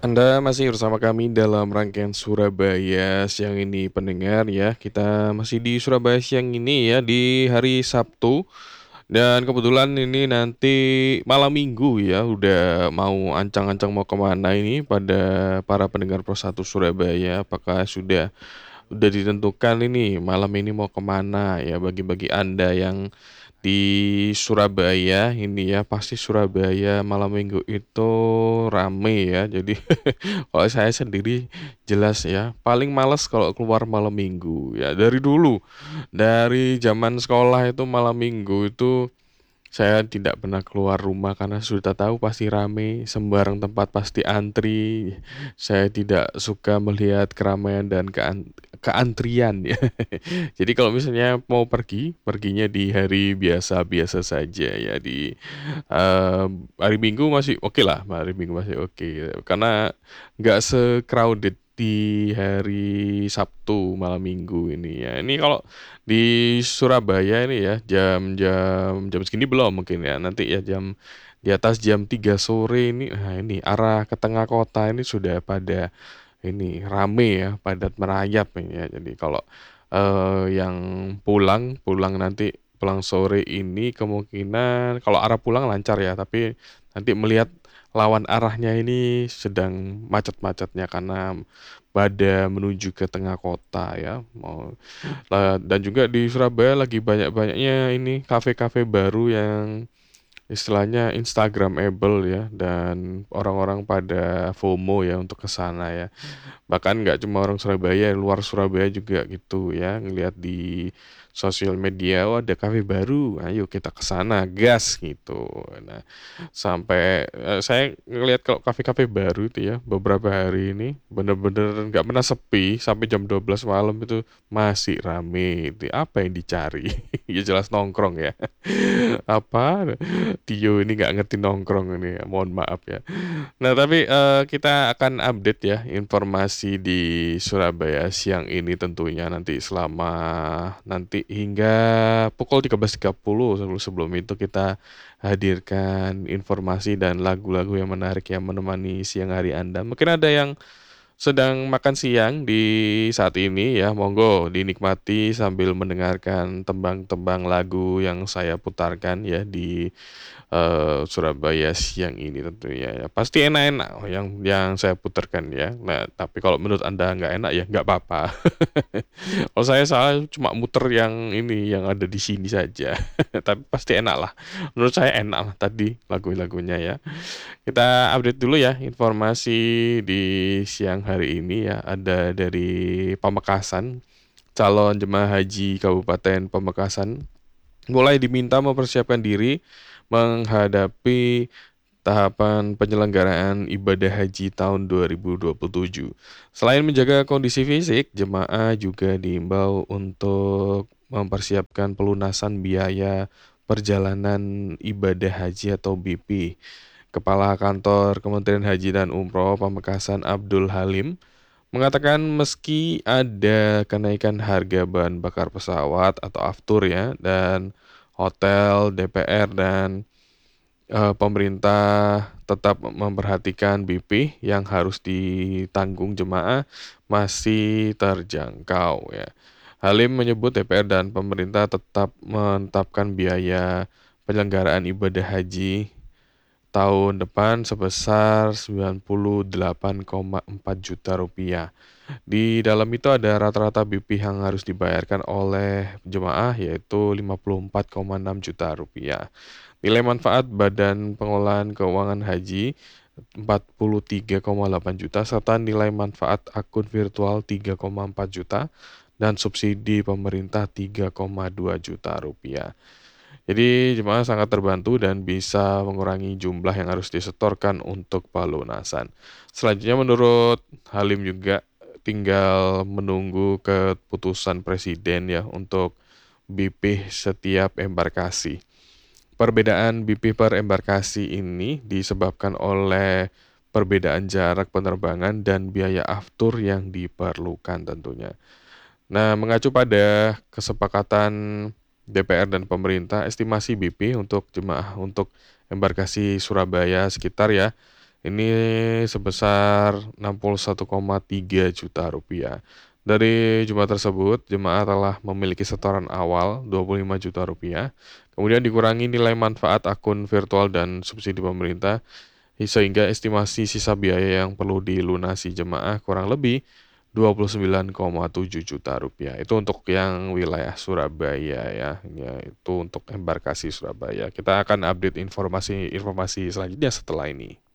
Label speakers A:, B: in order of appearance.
A: Anda masih bersama kami dalam rangkaian Surabaya Siang ini pendengar ya. Kita masih di Surabaya Siang ini ya di hari Sabtu dan kebetulan ini nanti malam Minggu ya udah mau ancang-ancang mau kemana ini pada para pendengar Pro1 Surabaya. Apakah udah ditentukan ini malam ini mau kemana ya bagi-bagi Anda yang di Surabaya ini ya, pasti Surabaya malam Minggu itu rame ya. Jadi kalau saya sendiri jelas ya, paling males kalau keluar malam Minggu ya. Dari dulu, dari zaman sekolah itu malam Minggu itu saya tidak pernah keluar rumah karena sudah tahu pasti rame, sembarang tempat pasti antri. Saya tidak suka melihat keramaian dan keantrian ya. Jadi kalau misalnya mau pergi, perginya di hari biasa-biasa saja ya hari Minggu masih oke lah, hari Minggu masih oke. Karena nggak se-crowded di hari Sabtu malam Minggu ini ya. Ini kalau di Surabaya ini ya jam segini belum mungkin ya. Nanti ya di atas jam 3 sore ini, nah ini arah ke tengah kota ini sudah pada ini rame ya, padat merayap ini ya. Jadi kalau yang pulang pulang sore ini kemungkinan kalau arah pulang lancar ya, tapi nanti melihat lawan arahnya ini sedang macet-macetnya karena pada menuju ke tengah kota ya. Dan juga di Surabaya lagi banyak-banyaknya ini kafe-kafe baru yang istilahnya instagramable ya, dan orang-orang pada FOMO ya untuk ke sana ya. Bahkan nggak cuma orang Surabaya, luar Surabaya juga gitu ya, ngelihat di sosial media, "Oh ada kafe baru, ayo kita ke sana, gas," gitu. Nah, sampai, saya ngelihat kalau kafe-kafe baru itu ya, beberapa hari ini bener-bener nggak pernah sepi, sampai jam 12 malam itu masih rame, itu apa yang dicari? Ya jelas nongkrong ya. Apa, Tio ini nggak ngerti nongkrong ini ya, mohon maaf ya. Nah, tapi, kita akan update ya informasi di Surabaya siang ini tentunya nanti selama nanti hingga pukul 13.30. Sebelum itu kita hadirkan informasi dan lagu-lagu yang menarik yang menemani siang hari Anda. Mungkin ada yang sedang makan siang di saat ini ya, monggo dinikmati sambil mendengarkan tembang-tembang lagu yang saya putarkan ya di Surabaya siang ini tentunya ya. Pasti enak-enak yang saya putarkan ya. Nah, tapi kalau menurut Anda nggak enak ya nggak apa-apa. Kalau saya salah cuma muter yang ini, yang ada di sini saja. Tapi pasti enak lah. Menurut saya enak lah tadi lagu-lagunya ya. Kita update dulu ya informasi di siang hari ini ya. Ada dari Pamekasan, calon jemaah haji Kabupaten Pamekasan mulai diminta mempersiapkan diri menghadapi tahapan penyelenggaraan ibadah haji tahun 2027. Selain menjaga kondisi fisik, jemaah juga diimbau untuk mempersiapkan pelunasan biaya perjalanan ibadah haji atau BP. Kepala Kantor Kementerian Haji dan Umroh Pamekasan Abdul Halim mengatakan meski ada kenaikan harga bahan bakar pesawat atau aftur ya, dan hotel, DPR dan pemerintah tetap memperhatikan BP yang harus ditanggung jemaah masih terjangkau ya. Halim menyebut DPR dan pemerintah tetap menetapkan biaya penyelenggaraan ibadah haji tahun depan sebesar 98,4 juta rupiah. Di dalam itu ada rata-rata BP yang harus dibayarkan oleh jemaah yaitu 54,6 juta rupiah. Nilai manfaat Badan Pengelolaan Keuangan Haji 43,8 juta serta nilai manfaat akun virtual 3,4 juta dan subsidi pemerintah 3,2 juta rupiah. Jadi jemaah sangat terbantu dan bisa mengurangi jumlah yang harus disetorkan untuk pelunasan. Selanjutnya menurut Halim juga tinggal menunggu keputusan presiden ya untuk BP setiap embarkasi. Perbedaan BP per embarkasi ini disebabkan oleh perbedaan jarak penerbangan dan biaya aftur yang diperlukan tentunya. Nah, mengacu pada kesepakatan DPR dan pemerintah, estimasi BP untuk jemaah untuk embarkasi Surabaya sekitar ya, ini sebesar Rp61,3 juta. Dari jumlah tersebut, jemaah telah memiliki setoran awal Rp25 juta, kemudian dikurangi nilai manfaat akun virtual dan subsidi pemerintah, sehingga estimasi sisa biaya yang perlu dilunasi jemaah kurang lebih Rp29,7 juta. Itu untuk yang wilayah Surabaya ya. Ya, itu untuk embarkasi Surabaya. Kita akan update informasi-informasi selanjutnya setelah ini.